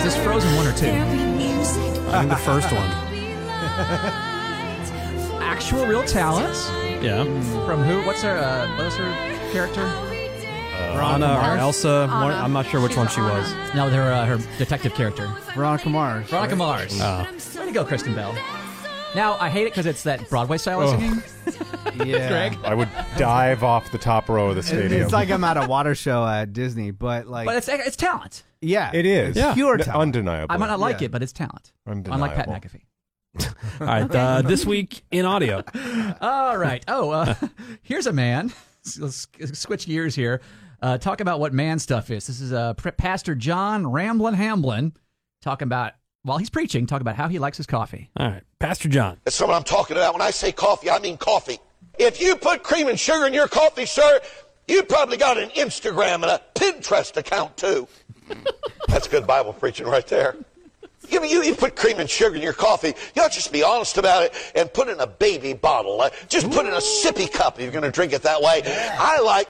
Is this Frozen 1 or 2? I think the first one. Actual real talent. Yeah. From who? What was her character? Anna or Elsa. I'm not sure which one she was. No, her detective character. Veronica Mars. Veronica Mars. Way to go, Kristen Bell. Now, I hate it because it's that Broadway style of singing. Yeah. Greg? I would dive off the top row of the stadium. It's like I'm at a water show at Disney, but it's talent. Yeah. It is. It's pure talent. Undeniable. I might not like it, but it's talent. Unlike Pat McAfee. All right, this week in audio. All right. Here's a man. Let's switch gears here. Talk about what man stuff is. This is Pastor John Ramblin' Hamblin talking about, while he's preaching, talking about how he likes his coffee. All right, Pastor John. That's what I'm talking about. When I say coffee, I mean coffee. If you put cream and sugar in your coffee, sir, you probably got an Instagram and a Pinterest account, too. That's good Bible preaching right there. You put cream and sugar in your coffee, you ought to just be honest about it and put it in a baby bottle. Just put it in a sippy cup if you're going to drink it that way. I like...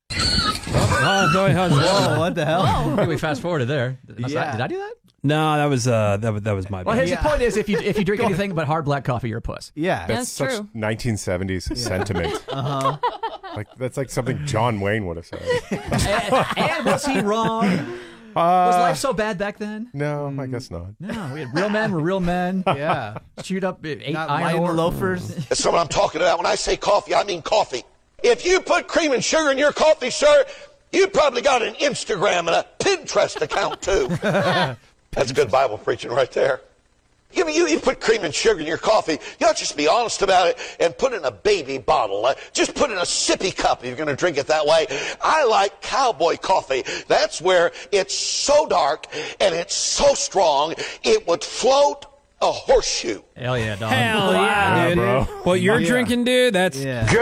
Whoa, what the hell? I think we fast forwarded there. Did I do that? No, that was my bad. Well, the point is, if you drink anything but hard black coffee, you're a puss. Yeah. That's such true. 1970s sentiment. That's like something John Wayne would have said. and was he wrong? Was life so bad back then? No, I guess not. No, we had real men were real men. Yeah. Shoot up 8 Not iron lighting ore. loafers. That's what I'm talking about. When I say coffee, I mean coffee. If you put cream and sugar in your coffee, sir, you probably got an Instagram and a Pinterest account, too. That's good Bible preaching right there. You put cream and sugar in your coffee, you ought to just be honest about it and put it in a baby bottle. Just put it in a sippy cup if you're going to drink it that way. I like cowboy coffee. That's where it's so dark and it's so strong, it would float a horseshoe. Hell yeah, dog. Hell yeah, dude. Bro. What you're drinking, dude, that's...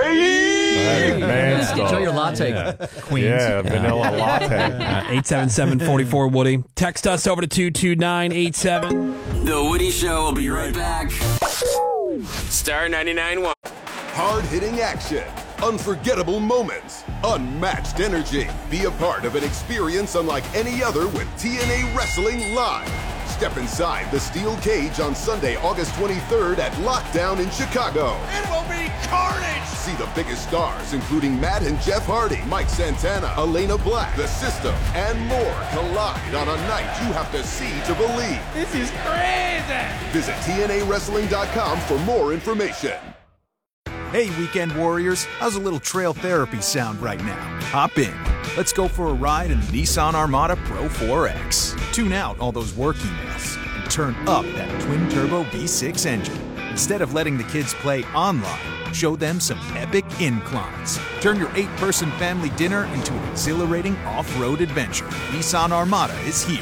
Man stuff. Enjoy your latte, Queens. Yeah, vanilla latte. 877-44-WOODY. Text us over to 22987. The Woody Show will be right back. Star 99.1. Hard-hitting action, unforgettable moments, unmatched energy. Be a part of an experience unlike any other with TNA Wrestling Live. Step inside the steel cage on Sunday, August 23rd at Lockdown in Chicago. It will be carnage! See the biggest stars, including Matt and Jeff Hardy, Mike Santana, Elena Black, The System, and more collide on a night you have to see to believe. This is crazy! Visit TNAWrestling.com for more information. Hey, Weekend Warriors, how's a little trail therapy sound right now? Hop in. Let's go for a ride in the Nissan Armada Pro 4X. Tune out all those work emails and turn up that twin-turbo V6 engine. Instead of letting the kids play online, show them some epic inclines. Turn your 8-person family dinner into an exhilarating off-road adventure. Nissan Armada is here.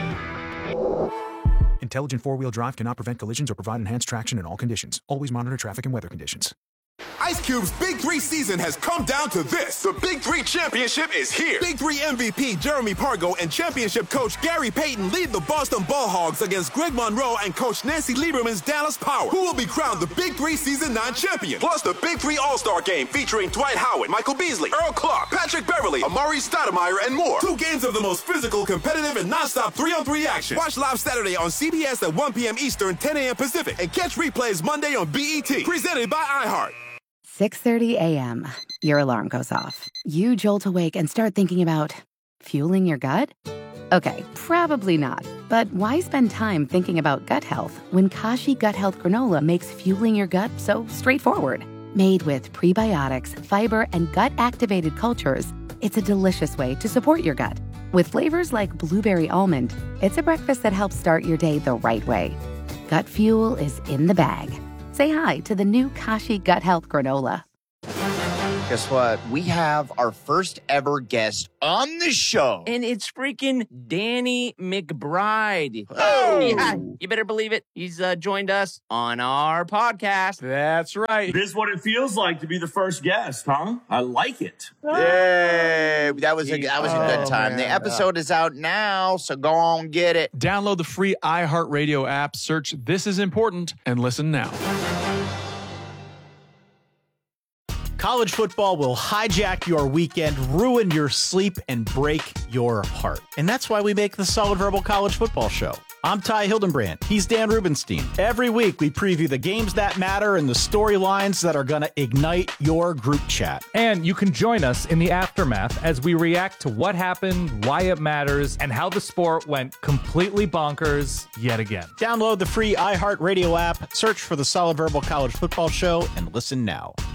Intelligent four-wheel drive cannot prevent collisions or provide enhanced traction in all conditions. Always monitor traffic and weather conditions. Ice Cube's Big 3 season has come down to this. The Big 3 Championship is here. Big 3 MVP Jeremy Pargo and championship coach Gary Payton lead the Boston Ball Hogs against Greg Monroe and coach Nancy Lieberman's Dallas Power, who will be crowned the Big 3 Season 9 champion. Plus the Big 3 All-Star Game featuring Dwight Howard, Michael Beasley, Earl Clark, Patrick Beverly, Amari Stoudemire, and more. 2 games of the most physical, competitive, and non-stop 3-on-3 action. Watch live Saturday on CBS at 1 p.m. Eastern, 10 a.m. Pacific, and catch replays Monday on BET. Presented by iHeart. 6:30 a.m. Your alarm goes off. You jolt awake and start thinking about fueling your gut? Okay, probably not. But why spend time thinking about gut health when Kashi Gut Health Granola makes fueling your gut so straightforward? Made with prebiotics, fiber, and gut-activated cultures, it's a delicious way to support your gut. With flavors like blueberry almond, it's a breakfast that helps start your day the right way. Gut fuel is in the bag. Say hi to the new Kashi Gut Health Granola. Guess what? We have our first ever guest on the show. And it's freaking Danny McBride. Oh! Yeah, you better believe it. He's joined us on our podcast. That's right. This is what it feels like to be the first guest, huh? I like it. Yay! That was a good time. The episode is out now, so go on get it. Download the free iHeartRadio app, search This Is Important, and listen now. College football will hijack your weekend, ruin your sleep, and break your heart. And that's why we make the Solid Verbal College Football Show. I'm Ty Hildenbrand. He's Dan Rubenstein. Every week, we preview the games that matter and the storylines that are going to ignite your group chat. And you can join us in the aftermath as we react to what happened, why it matters, and how the sport went completely bonkers yet again. Download the free iHeartRadio app, search for the Solid Verbal College Football Show, and listen now.